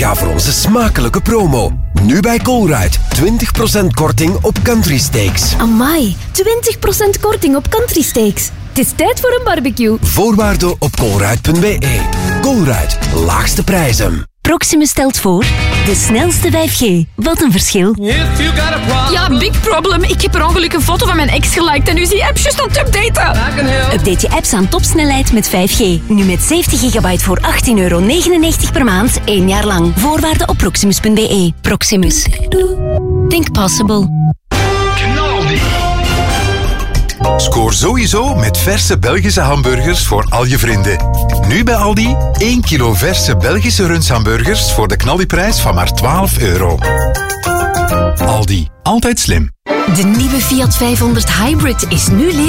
Ga voor onze smakelijke promo. Nu bij Colruyt, 20% korting op country steaks. Amai, 20% korting op country steaks. Het is tijd voor een barbecue. Voorwaarden op colruyt.be. Colruyt, laagste prijzen. Proximus stelt voor de snelste 5G. Wat een verschil. Ja, big problem. Ik heb per ongeluk een foto van mijn ex geliked en nu is die app juist aan het updaten. Update je apps aan topsnelheid met 5G. Nu met 70 gigabyte voor €18,99 per maand, 1 jaar lang. Voorwaarden op proximus.be. Proximus. Think possible. Scoor sowieso met verse Belgische hamburgers voor al je vrienden. Nu bij Aldi 1 kilo verse Belgische rundshamburgers voor de knaldiprijs van maar €12. Aldi, altijd slim. De nieuwe Fiat 500 Hybrid is nu leverbaar